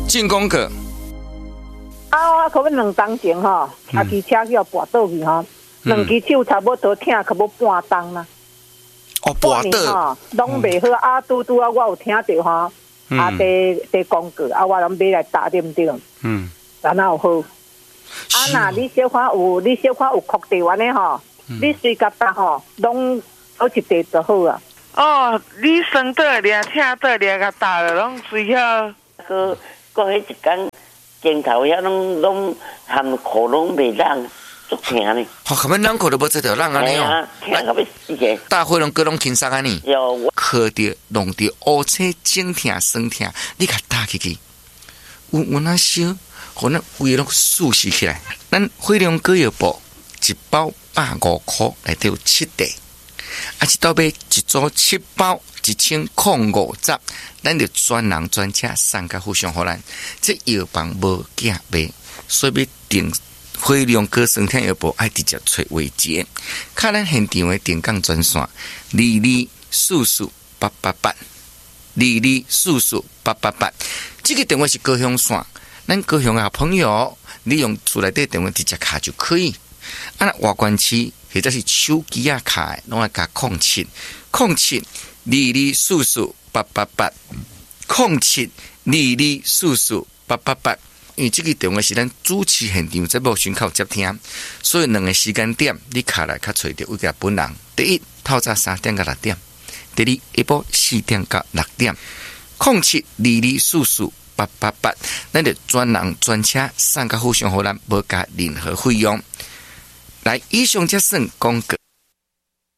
进攻课。 我可能2当前吼，骑车去跋倒去吼，2只手差不多疼，可要半当啦。 跋倒拢袂好拄我有听到吼，在广告我拢买来打对不对？然后好。那你小可有哭地完的吼，你随甲搭吼，拢好一地就好啊。 你生倒咧，听倒咧，甲搭了，拢随遐个迄一天镜头遐拢含喉咙袂冷，足疼呢。 根本人口都无这条人安尼哦， 疼到要死个。 大伙拢各拢轻松安尼。 有靠着弄着乌青整疼酸疼，你甲打起去，有那少，可能胃拢舒适起来。咱惠良果药布一包150块，内底有7袋，一道买一组7包，1050，咱就专人专车送甲互相互咱。这药房无价卖，所以要订惠良果酸疼药布，爱直接找维杰，看咱现场的电讲专线224488，224488，这个电话是高雄线。咱高雄的好朋友，你用厝内底电话直接卡就可以。外关市或者是手机卡，拢爱加0722448888，0722448888。因为这个电话是咱主持现场节目讯号接听，所以2个时间点你卡来较找到有个本人。第一，透早3点到6点；第二，下晡4点到6点。0722448888，咱就专人专车送甲互相互咱，无加任何费用。来，以上则算广告。